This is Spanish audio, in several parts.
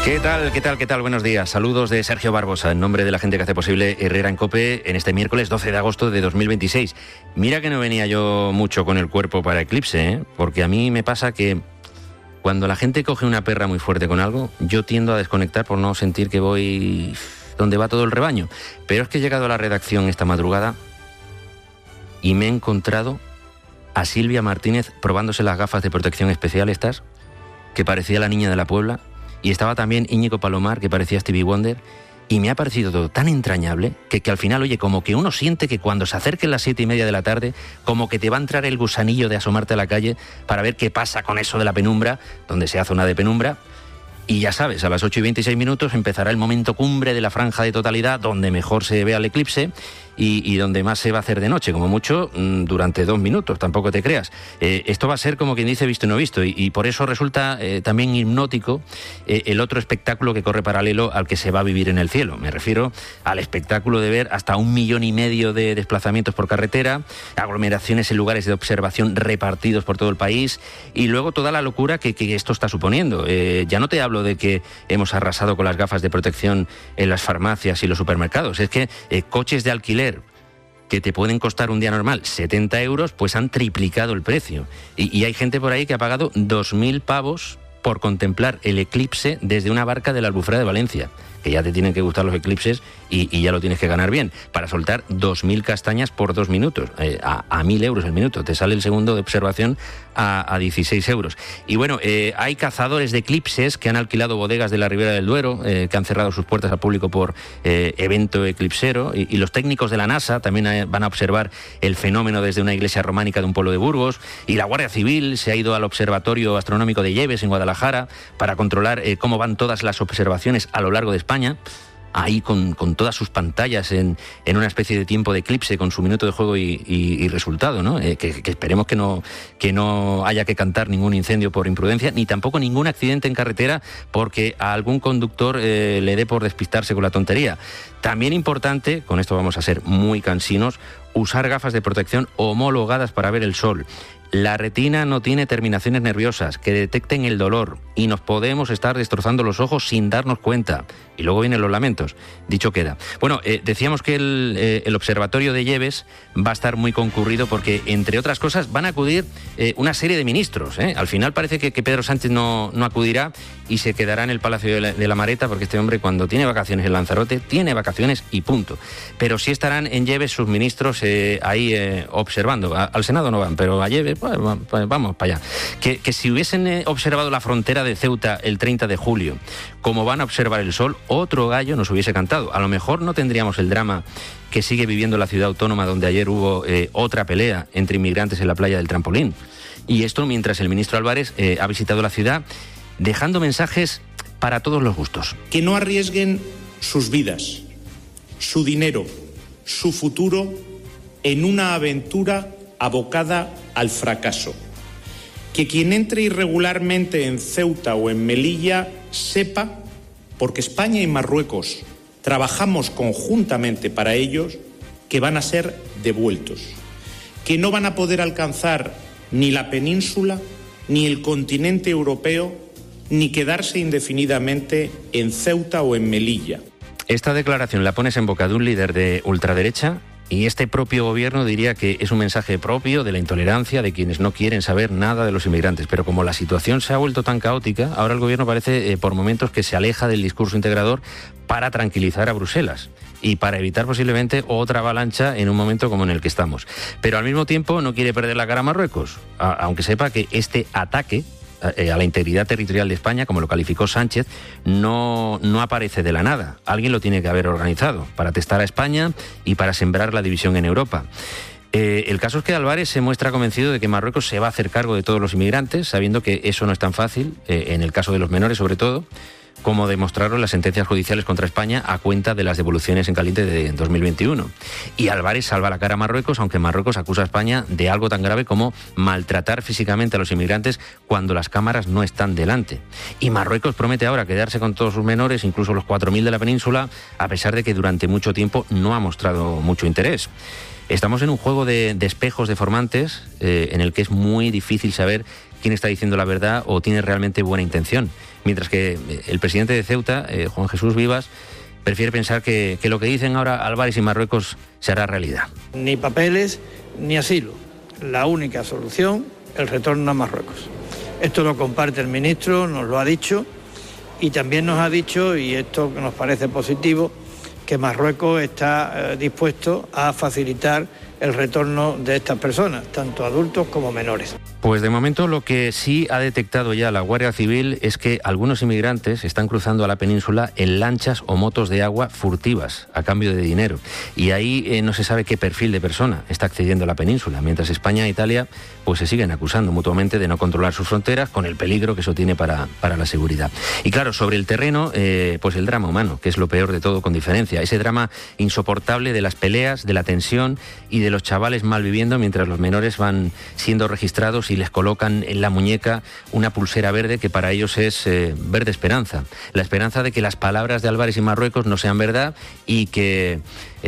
¿Qué tal? ¿Qué tal? ¿Qué tal? Buenos días. Saludos de Sergio Barbosa, en nombre de la gente que hace posible Herrera en COPE en este miércoles 12 de agosto de 2026. Mira que no venía yo mucho con el cuerpo para Eclipse, ¿eh? Porque a mí me pasa que cuando la gente coge una perra muy fuerte con algo, yo tiendo a desconectar por no sentir que voy donde va todo el rebaño. Pero es que he llegado a la redacción esta madrugada y me he encontrado a Silvia Martínez probándose las gafas de protección especial estas, que parecía la niña de la Puebla. Y estaba también Íñigo Palomar, que parecía Stevie Wonder, y me ha parecido todo tan entrañable que al final, oye, como que uno siente que cuando se acerquen las 7:30 de la tarde, como que te va a entrar el gusanillo de asomarte a la calle para ver qué pasa con eso de la penumbra, donde sea zona de penumbra. Y ya sabes, a las 8:26 empezará el momento cumbre de la franja de totalidad, donde mejor se vea el eclipse y donde más se va a hacer de noche, como mucho durante 2 minutos, tampoco te creas. Esto va a ser como quien dice visto y no visto, y por eso resulta también hipnótico el otro espectáculo que corre paralelo al que se va a vivir en el cielo. Me refiero al espectáculo de ver hasta 1,5 millones de desplazamientos por carretera, aglomeraciones en lugares de observación repartidos por todo el país, y luego toda la locura que esto está suponiendo. Ya no te hablo de que hemos arrasado con las gafas de protección en las farmacias y los supermercados, es que coches de alquiler que te pueden costar un día normal 70 euros, pues han triplicado el precio. Y hay gente por ahí que ha pagado 2.000 pavos por contemplar el eclipse desde una barca de la Albufera de Valencia, que ya te tienen que gustar los eclipses y ya lo tienes que ganar bien, para soltar 2.000 castañas por 2 minutos, a 1.000 euros el minuto. Te sale el segundo de observación a 16 euros. Y bueno, hay cazadores de eclipses que han alquilado bodegas de la Ribera del Duero, que han cerrado sus puertas al público por evento eclipsero, y los técnicos de la NASA también van a observar el fenómeno desde una iglesia románica de un pueblo de Burgos, y la Guardia Civil se ha ido al Observatorio Astronómico de Lleves en Guadalajara para controlar cómo van todas las observaciones a lo largo de España, ahí con todas sus pantallas en una especie de tiempo de eclipse, con su minuto de juego y resultado, ¿no? Que esperemos que no haya que cantar ningún incendio por imprudencia, ni tampoco ningún accidente en carretera porque a algún conductor le dé por despistarse con la tontería. También importante, con esto vamos a ser muy cansinos, usar gafas de protección homologadas para ver el sol. La retina no tiene terminaciones nerviosas que detecten el dolor y nos podemos estar destrozando los ojos sin darnos cuenta. Y luego vienen los lamentos. Dicho queda. Bueno, decíamos que el observatorio de Lleves va a estar muy concurrido porque, entre otras cosas, van a acudir una serie de ministros. Al final parece que Pedro Sánchez no acudirá y se quedará en el Palacio de la Mareta, porque este hombre, cuando tiene vacaciones en Lanzarote, tiene vacaciones y punto. Pero sí estarán en Lleves sus ministros ahí observando. Al Senado no van, pero a Lleves, pues vamos para allá. Que si hubiesen observado la frontera de Ceuta el 30 de julio, como van a observar el sol, otro gallo nos hubiese cantado. A lo mejor no tendríamos el drama que sigue viviendo la ciudad autónoma, donde ayer hubo otra pelea entre inmigrantes en la playa del Trampolín. Y esto mientras el ministro Álvarez ha visitado la ciudad, dejando mensajes para todos los gustos. Que no arriesguen sus vidas, su dinero, su futuro en una aventura abocada al fracaso. Que quien entre irregularmente en Ceuta o en Melilla sepa, porque España y Marruecos trabajamos conjuntamente para ellos, que van a ser devueltos, que no van a poder alcanzar ni la península, ni el continente europeo, ni quedarse indefinidamente en Ceuta o en Melilla. Esta declaración la pones en boca de un líder de ultraderecha y este propio gobierno diría que es un mensaje propio de la intolerancia de quienes no quieren saber nada de los inmigrantes. Pero como la situación se ha vuelto tan caótica, ahora el gobierno parece por momentos que se aleja del discurso integrador para tranquilizar a Bruselas y para evitar posiblemente otra avalancha en un momento como en el que estamos. Pero al mismo tiempo no quiere perder la cara a Marruecos, aunque sepa que este ataque a la integridad territorial de España, como lo calificó Sánchez, no aparece de la nada. Alguien lo tiene que haber organizado para testar a España y para sembrar la división en Europa. El caso es que Álvarez se muestra convencido de que Marruecos se va a hacer cargo de todos los inmigrantes, sabiendo que eso no es tan fácil, en el caso de los menores sobre todo, como demostraron las sentencias judiciales contra España a cuenta de las devoluciones en caliente de 2021. Y Álvarez salva la cara a Marruecos, aunque Marruecos acusa a España de algo tan grave como maltratar físicamente a los inmigrantes cuando las cámaras no están delante. Y Marruecos promete ahora quedarse con todos sus menores, incluso los 4.000 de la península, a pesar de que durante mucho tiempo no ha mostrado mucho interés. Estamos en un juego de espejos deformantes en el que es muy difícil saber quién está diciendo la verdad o tiene realmente buena intención. Mientras que el presidente de Ceuta, Juan Jesús Vivas, prefiere pensar que lo que dicen ahora Álvarez y Marruecos se hará realidad. Ni papeles ni asilo. La única solución, el retorno a Marruecos. Esto lo comparte el ministro, nos lo ha dicho, y también nos ha dicho, y esto nos parece positivo, que Marruecos está dispuesto a facilitar el retorno de estas personas, tanto adultos como menores. Pues de momento lo que sí ha detectado ya la Guardia Civil es que algunos inmigrantes están cruzando a la península en lanchas o motos de agua furtivas a cambio de dinero. Y ahí no se sabe qué perfil de persona está accediendo a la península, mientras España e Italia pues se siguen acusando mutuamente de no controlar sus fronteras, con el peligro que eso tiene para la seguridad. Y claro, sobre el terreno, pues el drama humano, que es lo peor de todo con diferencia. Ese drama insoportable de las peleas, de la tensión y de los chavales malviviendo mientras los menores van siendo registrados y les colocan en la muñeca una pulsera verde que para ellos es verde esperanza. La esperanza de que las palabras de Álvarez y Marruecos no sean verdad y que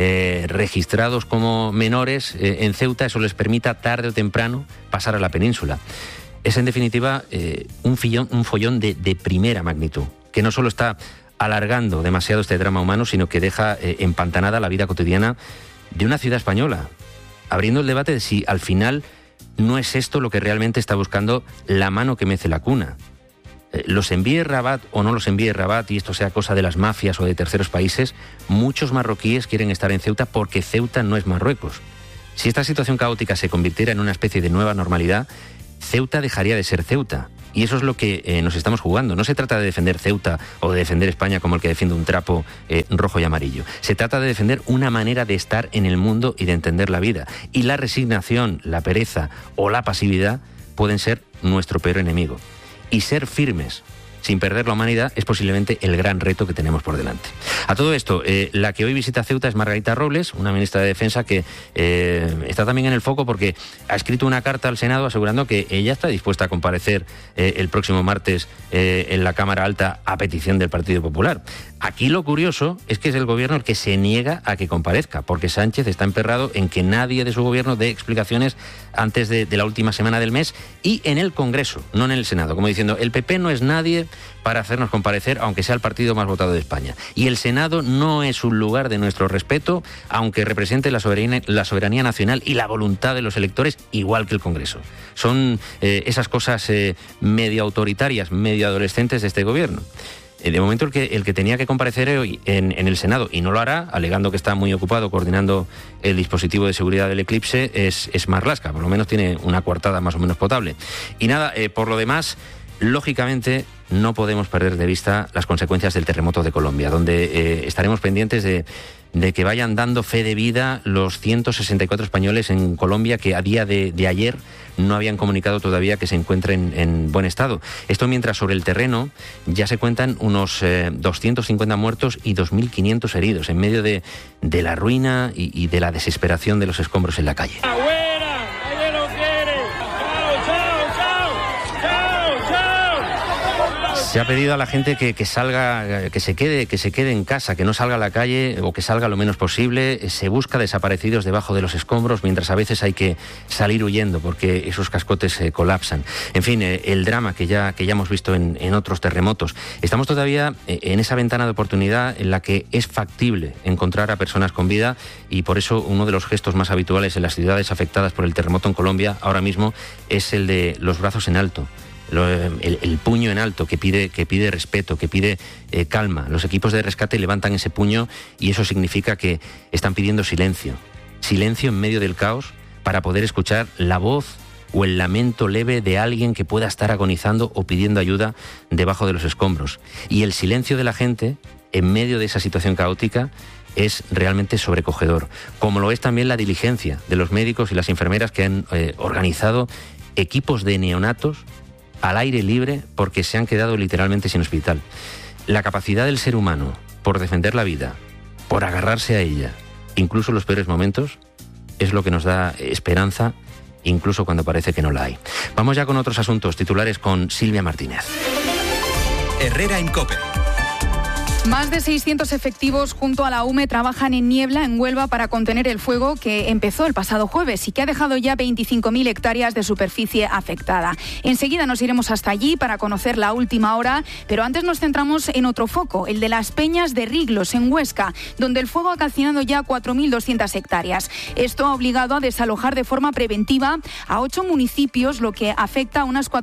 registrados como menores en Ceuta eso les permita tarde o temprano pasar a la península. Es en definitiva un follón de primera magnitud, que no solo está alargando demasiado este drama humano, sino que deja empantanada la vida cotidiana de una ciudad española, abriendo el debate de si al final no es esto lo que realmente está buscando la mano que mece la cuna. Los envíe Rabat o no los envíe Rabat, y esto sea cosa de las mafias o de terceros países, muchos marroquíes quieren estar en Ceuta porque Ceuta no es Marruecos. Si esta situación caótica se convirtiera en una especie de nueva normalidad, Ceuta dejaría de ser Ceuta. Y eso es lo que nos estamos jugando. No se trata de defender Ceuta o de defender España como el que defiende un trapo rojo y amarillo. Se trata de defender una manera de estar en el mundo y de entender la vida. Y la resignación, la pereza o la pasividad pueden ser nuestro peor enemigo. Y ser firmes, sin perder la humanidad, es posiblemente el gran reto que tenemos por delante. A todo esto, la que hoy visita Ceuta es Margarita Robles, una ministra de Defensa que está también en el foco porque ha escrito una carta al Senado asegurando que ella está dispuesta a comparecer el próximo martes en la Cámara Alta a petición del Partido Popular. Aquí lo curioso es que es el gobierno el que se niega a que comparezca, porque Sánchez está emperrado en que nadie de su gobierno dé explicaciones antes de la última semana del mes, y en el Congreso, no en el Senado, como diciendo, el PP no es nadie para hacernos comparecer, aunque sea el partido más votado de España. Y el Senado no es un lugar de nuestro respeto, aunque represente la soberanía nacional y la voluntad de los electores, igual que el Congreso. Son esas cosas medio autoritarias, medio adolescentes de este gobierno. De momento el que tenía que comparecer hoy en el Senado, y no lo hará, alegando que está muy ocupado coordinando el dispositivo de seguridad del eclipse, es Marlaska. Por lo menos tiene una coartada más o menos potable. Y nada, por lo demás, lógicamente no podemos perder de vista las consecuencias del terremoto de Colombia, donde estaremos pendientes de que vayan dando fe de vida los 164 españoles en Colombia que a día de ayer no habían comunicado todavía que se encuentren en buen estado. Esto mientras sobre el terreno ya se cuentan unos 250 muertos y 2.500 heridos en medio de la ruina y de la desesperación de los escombros en la calle. Se ha pedido a la gente que salga, que se quede en casa, que no salga a la calle o que salga lo menos posible. Se busca desaparecidos debajo de los escombros, mientras a veces hay que salir huyendo porque esos cascotes colapsan. En fin, el drama que ya hemos visto en otros terremotos. Estamos todavía en esa ventana de oportunidad en la que es factible encontrar a personas con vida, y por eso uno de los gestos más habituales en las ciudades afectadas por el terremoto en Colombia ahora mismo es el de los brazos en alto. El puño en alto que pide respeto, que pide calma. Los equipos de rescate levantan ese puño y eso significa que están pidiendo silencio. Silencio en medio del caos para poder escuchar la voz o el lamento leve de alguien que pueda estar agonizando o pidiendo ayuda debajo de los escombros. Y el silencio de la gente en medio de esa situación caótica es realmente sobrecogedor, como lo es también la diligencia de los médicos y las enfermeras que han organizado equipos de neonatos al aire libre porque se han quedado literalmente sin hospital. La capacidad del ser humano por defender la vida, por agarrarse a ella, incluso en los peores momentos, es lo que nos da esperanza, incluso cuando parece que no la hay. Vamos ya con otros asuntos titulares con Silvia Martínez. Herrera en COPE. Más de 600 efectivos junto a la UME trabajan en Niebla, en Huelva, para contener el fuego que empezó el pasado jueves y que ha dejado ya 25.000 hectáreas de superficie afectada. Enseguida nos iremos hasta allí para conocer la última hora, pero antes nos centramos en otro foco, el de las Peñas de Riglos, en Huesca, donde el fuego ha calcinado ya 4.200 hectáreas. Esto ha obligado a desalojar de forma preventiva a 8 municipios, lo que afecta a unas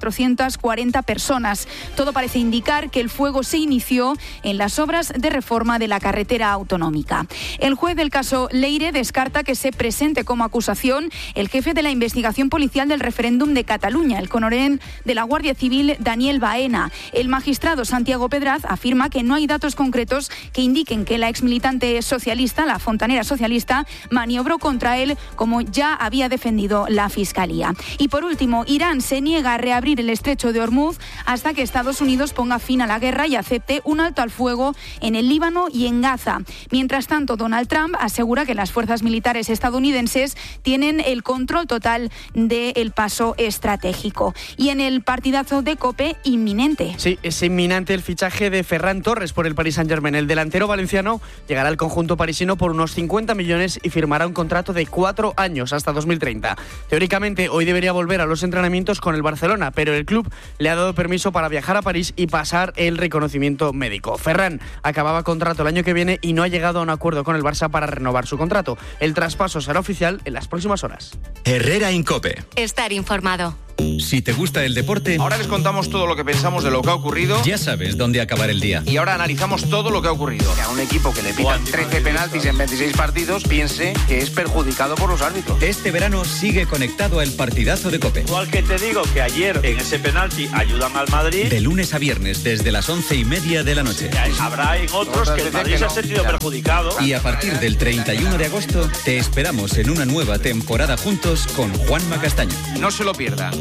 440 personas. Todo parece indicar que el fuego se inició en las obras de reforma de la carretera autonómica. El juez del caso Leire descarta que se presente como acusación el jefe de la investigación policial del referéndum de Cataluña, el coronel de la Guardia Civil Daniel Baena. El magistrado Santiago Pedraz afirma que no hay datos concretos que indiquen que la exmilitante socialista, la fontanera socialista, maniobró contra él, como ya había defendido la Fiscalía. Y por último, Irán se niega a reabrir el estrecho de Hormuz hasta que Estados Unidos ponga fin a la guerra y acepte un alto al fuego en el Líbano y en Gaza. Mientras tanto, Donald Trump asegura que las fuerzas militares estadounidenses tienen el control total del paso estratégico. Y en el partidazo de COPE, inminente. Sí, es inminente el fichaje de Ferran Torres por el Paris Saint-Germain. El delantero valenciano llegará al conjunto parisino por unos 50 millones y firmará un contrato de 4 años hasta 2030. Teóricamente, hoy debería volver a los entrenamientos con el Barcelona, pero el club le ha dado permiso para viajar a París y pasar el reconocimiento médico. Ferran acababa contrato el año que viene y no ha llegado a un acuerdo con el Barça para renovar su contrato. El traspaso será oficial en las próximas horas. Herrera Incope. Estar informado. Si te gusta el deporte, ahora les contamos todo lo que pensamos de lo que ha ocurrido. Ya sabes dónde acabar el día. Y ahora analizamos todo lo que ha ocurrido. Que a un equipo que le pitan 13 penaltis en 26 partidos piense que es perjudicado por los árbitros. Este verano sigue conectado al partidazo de COPE. Igual que te digo que ayer en ese penalti ayudan al Madrid. De lunes a viernes desde las 11:30 de la noche. Habrá en otros que el Madrid se ha sentido perjudicado. Y a partir del 31 de agosto te esperamos en una nueva temporada juntos con Juanma Castaño. No se lo pierdan.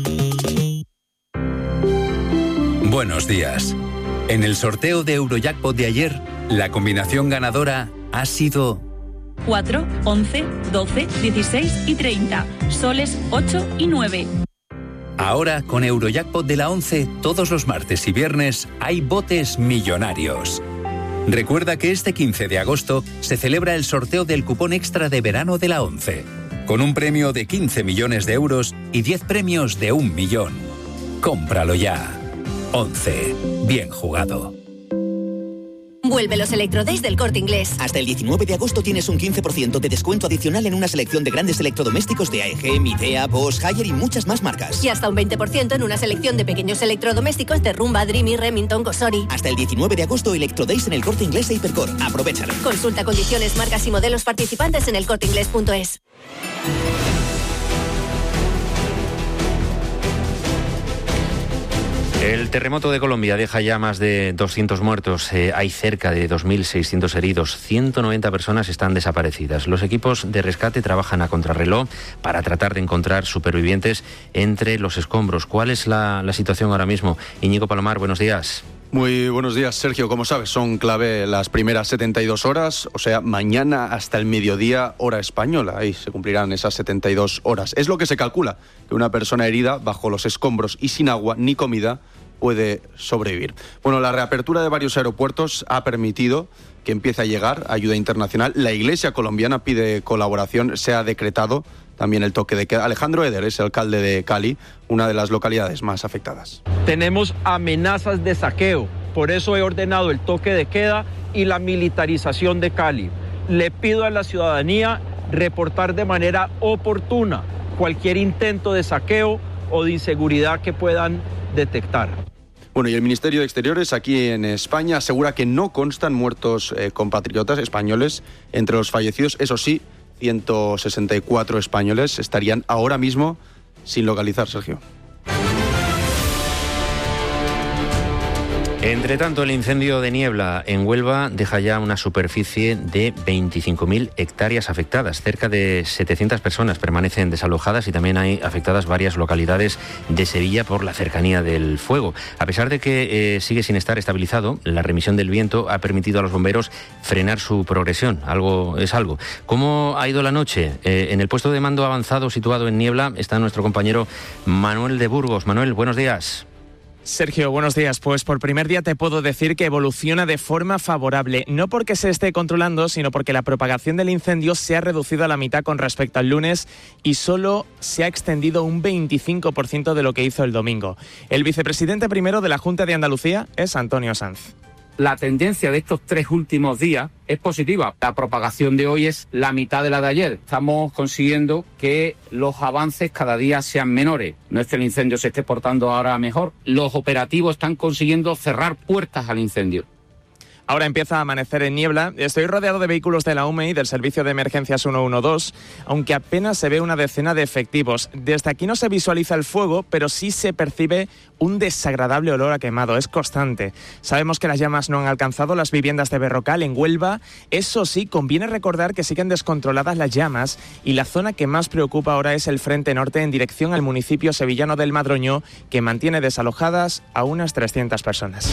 Buenos días. En el sorteo de Eurojackpot de ayer, la combinación ganadora ha sido 4, 11, 12, 16 y 30. Soles 8 y 9. Ahora, con Eurojackpot de la 11, todos los martes y viernes hay botes millonarios. Recuerda que este 15 de agosto se celebra el sorteo del cupón extra de verano de la 11, con un premio de 15 millones de euros y 10 premios de 1 millón. Cómpralo ya. 11. Bien jugado. Vuelve los Electrodays del Corte Inglés. Hasta el 19 de agosto tienes un 15% de descuento adicional en una selección de grandes electrodomésticos de AEG, Midea, Bosch, Haier y muchas más marcas. Y hasta un 20% en una selección de pequeños electrodomésticos de Rumba, Dreamy, Remington, Cosori. Hasta el 19 de agosto, Electrodays en el Corte Inglés e Hipercor. Aprovéchalo. Consulta condiciones, marcas y modelos participantes en elcorteinglés.es. El terremoto de Colombia deja ya más de 200 muertos, hay cerca de 2.600 heridos, 190 personas están desaparecidas. Los equipos de rescate trabajan a contrarreloj para tratar de encontrar supervivientes entre los escombros. ¿Cuál es la situación ahora mismo? Íñigo Palomar, buenos días. Muy buenos días, Sergio. Como sabes, son clave las primeras 72 horas, o sea, mañana hasta el mediodía, hora española. Ahí se cumplirán esas 72 horas. Es lo que se calcula, que una persona herida bajo los escombros y sin agua ni comida puede sobrevivir. Bueno, la reapertura de varios aeropuertos ha permitido que empiece a llegar ayuda internacional. La Iglesia colombiana pide colaboración, se ha decretado también el toque de queda. Alejandro Eder es el alcalde de Cali, una de las localidades más afectadas. Tenemos amenazas de saqueo, por eso he ordenado el toque de queda y la militarización de Cali. Le pido a la ciudadanía reportar de manera oportuna cualquier intento de saqueo o de inseguridad que puedan detectar. Bueno, y el Ministerio de Exteriores aquí en España asegura que no constan muertos compatriotas españoles entre los fallecidos. Eso sí, 164 españoles estarían ahora mismo sin localizar, Sergio. Entre tanto, el incendio de Niebla en Huelva deja ya una superficie de 25.000 hectáreas afectadas. Cerca de 700 personas permanecen desalojadas y también hay afectadas varias localidades de Sevilla por la cercanía del fuego. A pesar de que sigue sin estar estabilizado, la remisión del viento ha permitido a los bomberos frenar su progresión. Algo es algo. ¿Cómo ha ido la noche? En el puesto de mando avanzado situado en Niebla está nuestro compañero Manuel de Burgos. Manuel, buenos días. Sergio, buenos días. Pues por primer día te puedo decir que evoluciona de forma favorable, no porque se esté controlando, sino porque la propagación del incendio se ha reducido a la mitad con respecto al lunes y solo se ha extendido un 25% de lo que hizo el domingo. El vicepresidente primero de la Junta de Andalucía es Antonio Sanz. La tendencia de estos 3 últimos días es positiva. La propagación de hoy es la mitad de la de ayer. Estamos consiguiendo que los avances cada día sean menores. No es que el incendio se esté portando ahora mejor. Los operativos están consiguiendo cerrar puertas al incendio. Ahora empieza a amanecer en niebla. Estoy rodeado de vehículos de la UME y del Servicio de Emergencias 112, aunque apenas se ve una decena de efectivos. Desde aquí no se visualiza el fuego, pero sí se percibe un desagradable olor a quemado. Es constante. Sabemos que las llamas no han alcanzado las viviendas de Berrocal, en Huelva. Eso sí, conviene recordar que siguen descontroladas las llamas y la zona que más preocupa ahora es el frente norte en dirección al municipio sevillano del Madroño, que mantiene desalojadas a unas 300 personas.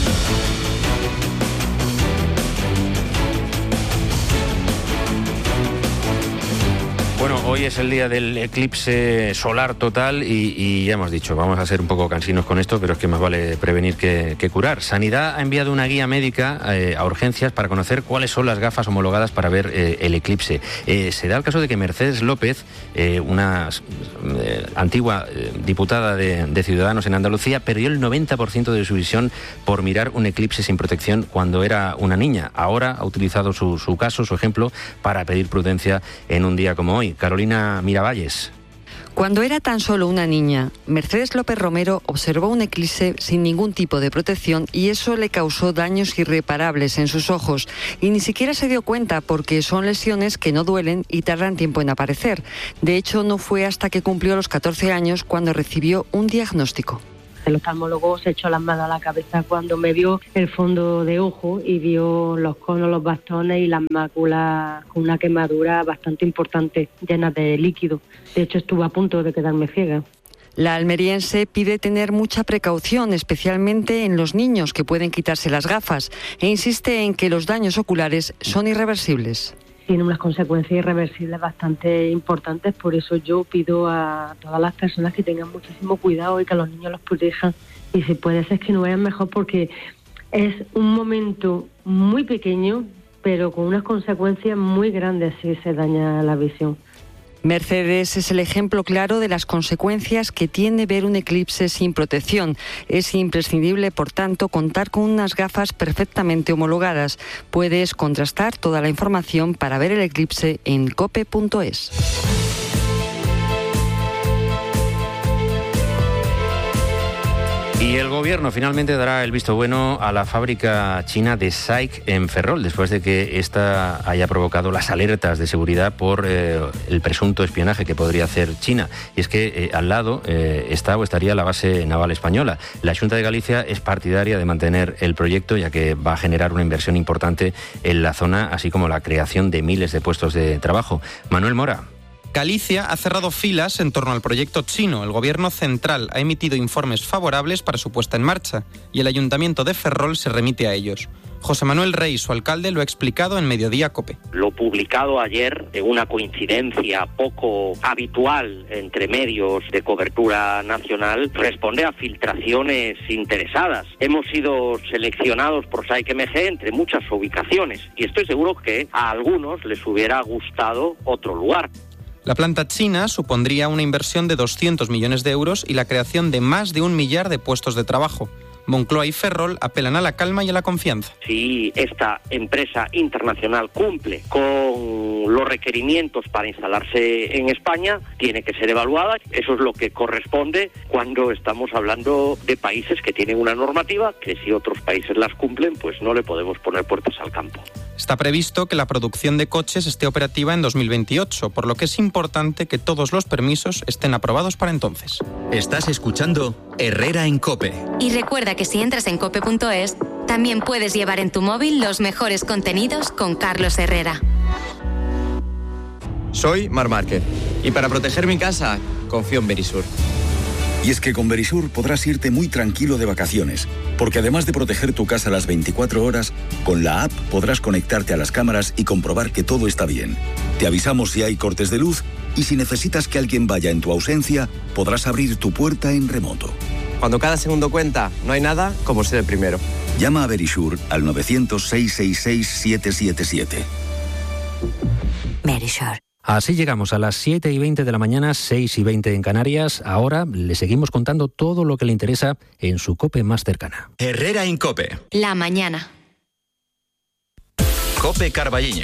Bueno, hoy es el día del eclipse solar total y ya hemos dicho, vamos a ser un poco cansinos con esto, pero es que más vale prevenir que curar. Sanidad ha enviado una guía médica a urgencias para conocer cuáles son las gafas homologadas para ver el eclipse. Se da el caso de que Mercedes López, una antigua diputada de Ciudadanos en Andalucía, perdió el 90% de su visión por mirar un eclipse sin protección cuando era una niña. Ahora ha utilizado su caso, su ejemplo, para pedir prudencia en un día como hoy. Carolina Miravalles. Cuando era tan solo una niña, Mercedes López Romero observó un eclipse sin ningún tipo de protección y eso le causó daños irreparables en sus ojos. Y ni siquiera se dio cuenta porque son lesiones que no duelen y tardan tiempo en aparecer. De hecho, no fue hasta que cumplió los 14 años cuando recibió un diagnóstico. El oftalmólogo se echó las manos a la cabeza cuando me vio el fondo de ojo y vio los conos, los bastones y las máculas con una quemadura bastante importante, llenas de líquido. De hecho, estuve a punto de quedarme ciega. La almeriense pide tener mucha precaución, especialmente en los niños que pueden quitarse las gafas, e insiste en que los daños oculares son irreversibles. Tiene unas consecuencias irreversibles bastante importantes, por eso yo pido a todas las personas que tengan muchísimo cuidado y que a los niños los protejan y si puede ser que no vean mejor porque es un momento muy pequeño pero con unas consecuencias muy grandes si se daña la visión. Mercedes es el ejemplo claro de las consecuencias que tiene ver un eclipse sin protección. Es imprescindible, por tanto, contar con unas gafas perfectamente homologadas. Puedes contrastar toda la información para ver el eclipse en cope.es. Y el gobierno finalmente dará el visto bueno a la fábrica china de SAIC en Ferrol, después de que esta haya provocado las alertas de seguridad por el presunto espionaje que podría hacer China. Y es que al lado está o estaría la base naval española. La Xunta de Galicia es partidaria de mantener el proyecto, ya que va a generar una inversión importante en la zona, así como la creación de miles de puestos de trabajo. Manuel Mora. Galicia ha cerrado filas en torno al proyecto chino. El gobierno central ha emitido informes favorables para su puesta en marcha y el ayuntamiento de Ferrol se remite a ellos. José Manuel Rey, su alcalde, lo ha explicado en Mediodía COPE. Lo publicado ayer, en una coincidencia poco habitual entre medios de cobertura nacional, responde a filtraciones interesadas. Hemos sido seleccionados por SAIC MG entre muchas ubicaciones y estoy seguro que a algunos les hubiera gustado otro lugar. La planta china supondría una inversión de 200 millones de euros y la creación de más de 1 millar de puestos de trabajo. Moncloa y Ferrol apelan a la calma y a la confianza. Si esta empresa internacional cumple con los requerimientos para instalarse en España, tiene que ser evaluada. Eso es lo que corresponde cuando estamos hablando de países que tienen una normativa que si otros países las cumplen, pues no le podemos poner puertas al campo. Está previsto que la producción de coches esté operativa en 2028, por lo que es importante que todos los permisos estén aprobados para entonces. Estás escuchando Herrera en COPE. Y recuerda que si entras en cope.es, también puedes llevar en tu móvil los mejores contenidos con Carlos Herrera. Soy Marc Márquez y para proteger mi casa, confío en Verisur. Y es que con Verisur podrás irte muy tranquilo de vacaciones, porque además de proteger tu casa las 24 horas, con la app podrás conectarte a las cámaras y comprobar que todo está bien. Te avisamos si hay cortes de luz y si necesitas que alguien vaya en tu ausencia, podrás abrir tu puerta en remoto. Cuando cada segundo cuenta, no hay nada como ser el primero. Llama a Verisure al 900-666-777. Verisure. Así llegamos a las 7:20 de la mañana, 6:20 en Canarias. Ahora le seguimos contando todo lo que le interesa en su COPE más cercana. Herrera en COPE. La mañana. COPE Carballiño.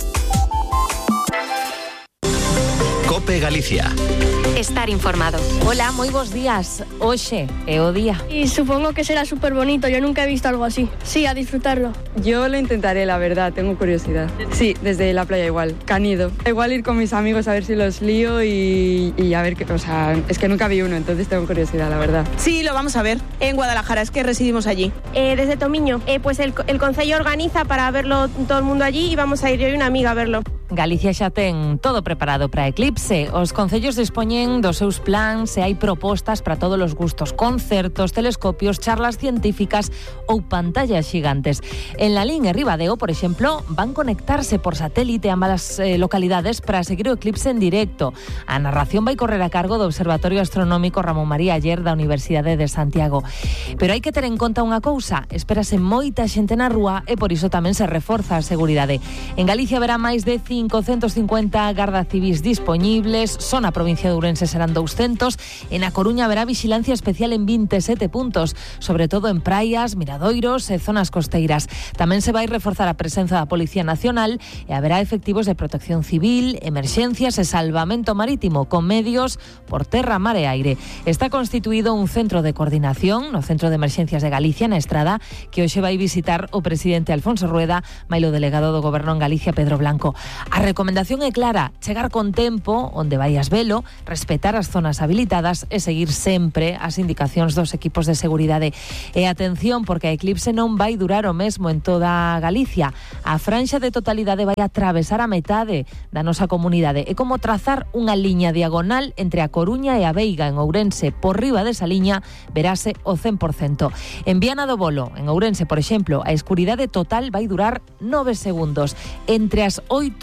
COPE Galicia. Estar informado. Hola, moi bons días. Hoxe é o día. Y supongo que será súper bonito, yo nunca he visto algo así. Sí, a disfrutarlo. Yo lo intentaré, la verdad, tengo curiosidad. Sí, desde la playa igual, Canido. Igual ir con mis amigos a ver si los lío y a ver qué, o sea, es que nunca vi uno, entonces tengo curiosidad, la verdad. Sí, lo vamos a ver en Guadalajara, es que residimos allí. Desde Tomiño, pues el Concello organiza para verlo todo el mundo allí y vamos a ir yo y una amiga a verlo. Galicia xa ten todo preparado para Eclipse. Os concellos dispoñen dos seus plans e hai propostas para todos os gustos. Concertos, telescopios, charlas científicas ou pantallas gigantes. En Lalín e Ribadeo, por exemplo, van conectarse por satélite a ambas localidades para seguir o eclipse en directo. A narración vai correr a cargo do Observatorio Astronómico Ramón María Aller da Universidade de Santiago. Pero hai que ter en conta unha cousa, espérase moita xente na rúa e por iso tamén se reforza a seguridade. En Galicia haberá máis de 550 gardas civis disponibles, só na provincia de Ourense serán 200, en A Coruña haberá vigilancia especial en 27 puntos, sobre todo en praias, miradoiros e zonas costeiras. Tamén se vai reforzar a presenza da Policía Nacional e haberá efectivos de protección civil, emerxencias e salvamento marítimo con medios por terra, mar e aire. Está constituído un centro de coordinación no Centro de Emerxencias de Galicia, na Estrada, que hoxe vai visitar o presidente Alfonso Rueda, mailo delegado do Goberno en Galicia, Pedro Blanco. A recomendación é clara, chegar con tempo onde vaias velo, respetar as zonas habilitadas e seguir sempre as indicacións dos equipos de seguridade. E atención, porque a eclipse non vai durar o mesmo en toda Galicia. A franxa de totalidade vai atravesar a metade da nosa comunidade. É como trazar unha liña diagonal entre a Coruña e a Veiga en Ourense. Por riba desa liña verase o 100%. En Viana do Bolo, en Ourense, por exemplo, a escuridade total vai durar 9 segundos. Entre as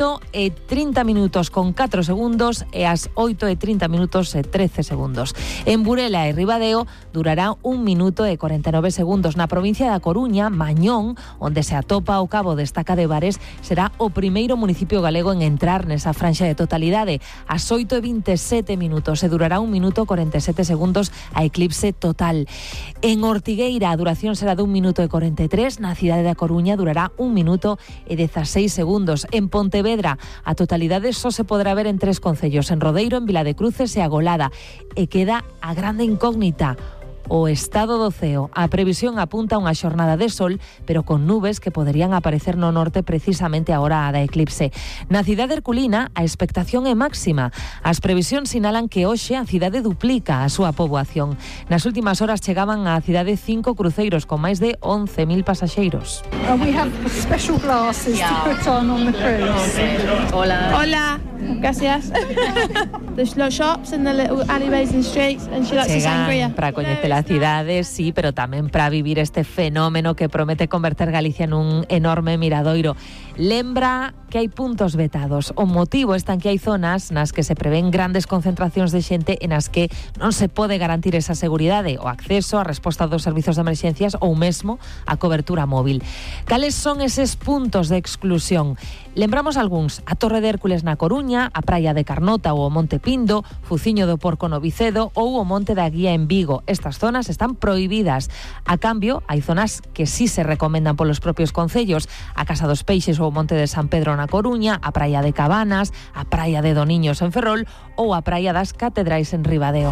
8:30 minutos con 4 segundos e as 8:30 minutos e 13 segundos. En Burela e Ribadeo durará 1 minuto e 49 segundos. Na provincia da Coruña, Mañón, onde se atopa o cabo de Estaca de Bares, será o primeiro municipio galego en entrar nesa franxa de totalidade. As 8:27 minutos e durará 1 minuto e 47 segundos a eclipse total. En Ortigueira a duración será de 1 minuto e 43, na cidade da Coruña durará 1 minuto e 16 segundos. En Pontevedra a totalidade só se podrá ver en 3 concellos, en Rodeiro, en Vila de Cruces e Agolada. E queda a grande incógnita, o estado do ceo. A previsión apunta a unha xornada de sol, pero con nubes que poderían aparecer no norte precisamente a hora da eclipse. Na cidade herculina, a expectación é máxima. As previsións sinalan que hoxe a cidade duplica a súa poboación. Nas últimas horas chegaban á cidade 5 cruceiros con máis de 11.000 pasaxeiros. We have special glasses to put on the cruise. Hola. Hola. Gracias. Los shops and the little alleyways and streets and she likes the sangria. Para coñecer a cidade, sí, pero tamén para vivir este fenómeno que promete converter Galicia nun enorme miradoiro. Lembra que hai puntos vetados. O motivo está en que hai zonas nas que se prevén grandes concentracións de xente e nas que non se pode garantir esa seguridade, o acceso, a resposta dos servizos de emerxencias ou mesmo a cobertura móvil. Cales son eses puntos de exclusión? Lembramos algúns: a Torre de Hércules na Coruña, a Praia de Carnota ou o Monte Pindo, Fuciño do Porco no Vicedo ou o Monte da Guía en Vigo. Estas zonas están prohibidas. A cambio, hai zonas que sí se recomendan polos propios concellos: a Casa dos Peixes ou o Monte de San Pedro na Coruña, a Praia de Cabanas, a Praia de Doniños en Ferrol ou a Praia das Catedrais en Ribadeo.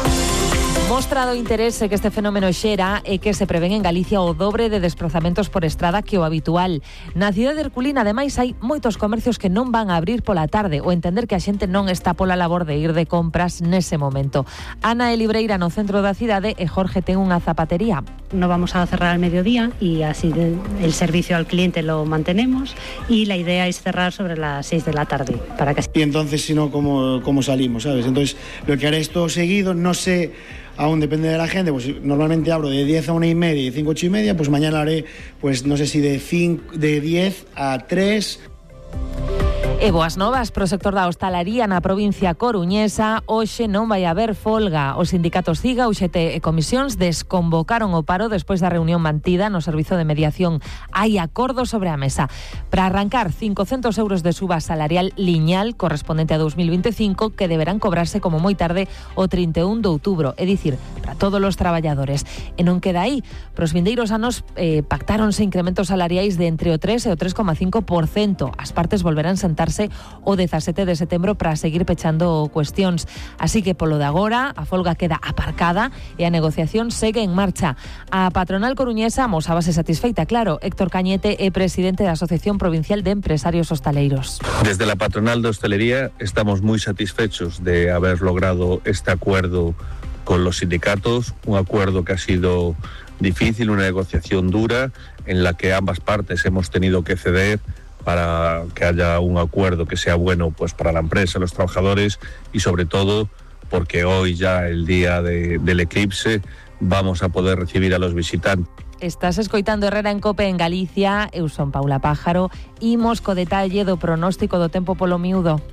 Mostrado interese que este fenómeno xera e que se prevén en Galicia o dobre de desplazamentos por estrada que o habitual. Na cidade herculina, ademais, hai moitos comercios que non van a abrir pola tarde, o entender que a xente non está pola labor de ir de compras nese momento. Ana Elibreira no centro da cidade e Jorge ten unha zapatería. No vamos a cerrar al mediodía y así el servicio al cliente lo mantenemos y la idea es cerrar sobre las 6 de la tarde. Para que... Y entonces, si no, ¿cómo salimos? ¿Sabes? Entonces, lo que haré es todo seguido, no sé... Aún depende de la gente, pues normalmente abro de 10 a 1:30 y 5 a 8:30, pues mañana haré, pues no sé si de 10 a 3. E boas novas pro sector da hostalaría na provincia coruñesa. Hoxe non vai haber folga. Os sindicatos CIGA, UGT e Comisións desconvocaron o paro despois da reunión mantida no servizo de mediación. Hai acordo sobre a mesa. Para arrancar, 500 euros de suba salarial liñal correspondente a 2025 que deberán cobrarse como moi tarde o 31 de outubro, é dicir, para todos os traballadores. E non queda aí. Pros vindeiros anos pactáronse incrementos salariais de entre o 3 e o 3,5%. As partes volverán sentarse o 17 de setembro para seguir pechando cuestións. Así que polo de agora a folga queda aparcada e a negociación segue en marcha. A patronal coruñesa mosábase satisfeita, claro. Héctor Cañete é presidente da Asociación Provincial de Empresarios Hostaleiros. Desde la patronal de hostelería estamos muy satisfechos de haber logrado este acuerdo con los sindicatos, un acuerdo que ha sido difícil, una negociación dura en la que ambas partes hemos tenido que ceder para que haya un acuerdo que sea bueno pues para la empresa, los trabajadores y sobre todo porque hoy ya el día del eclipse vamos a poder recibir a los visitantes. Estás escoitando Herrera en Cope en Galicia. Eu son Paula Pájaro. Imos co detalle do pronóstico do tempo polo miúdo.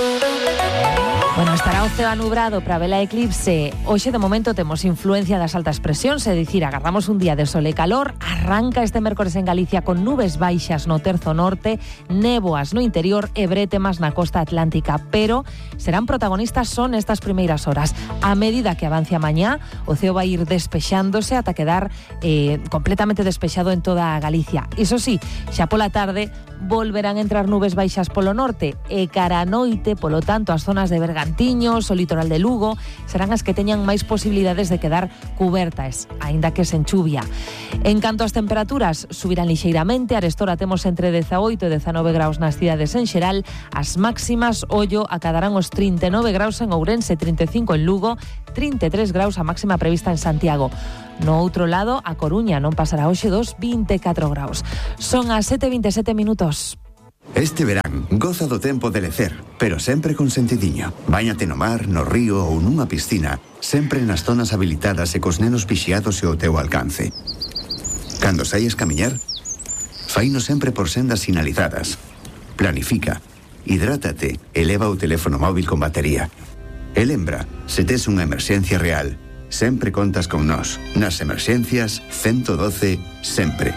Bueno, estará o ceo anubrado para vela eclipse. Hoxe de momento temos influencia das altas presións, é dicir, agardamos un día de sol e calor. Arranca este mércores en Galicia con nubes baixas no terzo norte, néboas no interior e brétemas na costa atlántica, pero serán protagonistas son estas primeiras horas. A medida que avance a mañá, o ceo vai ir despexándose ata quedar completamente despexado en toda a Galicia. Iso sí, xa pola tarde volverán a entrar nubes baixas polo norte e cara a noite, polo tanto, as zonas de Bergantiños, o litoral de Lugo, serán as que teñan máis posibilidades de quedar cubertas, aínda que sen chuvia. En canto ás temperaturas, subirán lixeiramente. Arestora temos entre 18 e 19 graus nas cidades en xeral. As máximas, ollo, acadarán os 39 graus en Ourense, 35 en Lugo, 33 graus a máxima prevista en Santiago. No outro lado, a Coruña non pasará hoxe dos 24 graus. Son as 7:27 minutos. Este verán, goza do tempo de lecer, pero sempre con sentidiño. Báñate no mar, no río ou nunha piscina, sempre nas zonas habilitadas e cos nenos vixiados e ao teu alcance. Cando saies camiñar, faino sempre por sendas sinalizadas. Planifica, hidrátate e leva o teléfono móvil con batería. E lembra, se tes unha emerxencia real, sempre contas con nós. Nas emerxencias, 112, sempre.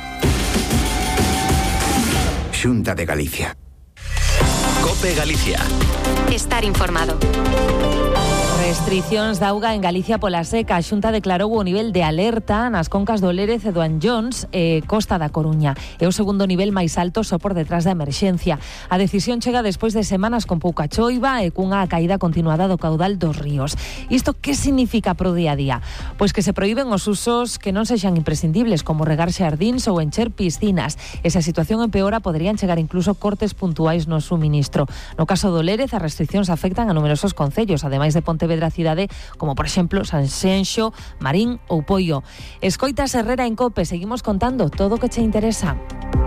Xunta de Galicia. Cope Galicia. Estar informado. Restricións de auga en Galicia pola seca. A Xunta declarou o nivel de alerta nas concas do Lérez e do Anllóns e Costa da Coruña. É o segundo nivel máis alto só por detrás da emerxencia. A decisión chega despois de semanas con pouca choiva e cunha caída continuada do caudal dos ríos. Isto que significa pro día a día? Pois que se proíben os usos que non sexan imprescindibles, como regar xardíns ou encher piscinas. Esa situación empeora, poderían chegar incluso cortes puntuais no suministro. No caso do Lérez, as restriccións afectan a numerosos concellos, ademais de Pontevedra cidade, como por exemplo Sanxenxo, Marín ou Poio. Escoitas Herrera en Cope, seguimos contando todo o que che interesa.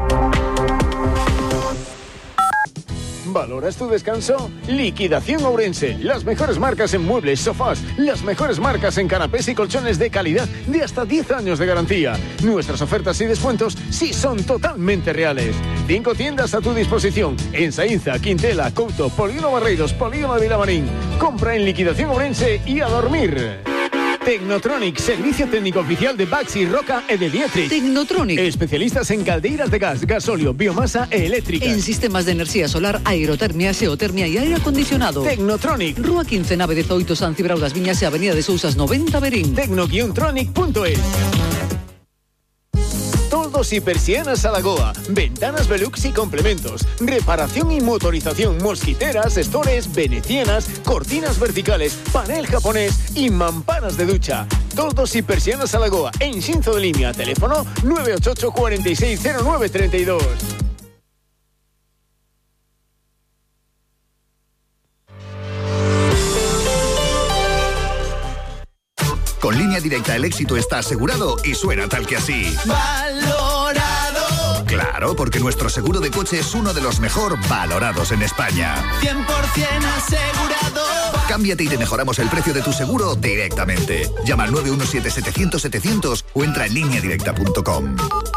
¿Valoras tu descanso? Liquidación Ourense. Las mejores marcas en muebles, sofás. Las mejores marcas en canapés y colchones de calidad de hasta 10 años de garantía. Nuestras ofertas y descuentos sí son totalmente reales. 5 tiendas a tu disposición. En Saínza, Quintela, Couto, Polígono Barreiros, Polígono de Vilamarín. Compra en Liquidación Ourense y a dormir. Tecnotronic, servicio técnico oficial de Baxi, Roca e de Dietrich. Tecnotronic. Especialistas en caldeiras de gas, gasóleo, biomasa e eléctrica. En sistemas de enerxía solar, aerotermia, xeotermia e aire acondicionado. Tecnotronic. Rúa 15, nave 18, San Cibrao das Viñas e Avenida de Sousas 90, Berín. Tecno-tronic.es. Toldos y persianas Alagoa, ventanas Velux y complementos, reparación y motorización, mosquiteras, estores, venecianas, cortinas verticales, panel japonés y mamparas de ducha. Toldos y persianas Alagoa, en Xinzo de Limia, teléfono 988 460932. Con Línea Directa el éxito está asegurado y suena tal que así. ¡Valorado! Claro, porque nuestro seguro de coche es uno de los mejor valorados en España. 100% asegurado. Cámbiate y te mejoramos el precio de tu seguro directamente. Llama al 917-700-700 o entra en lineadirecta.com.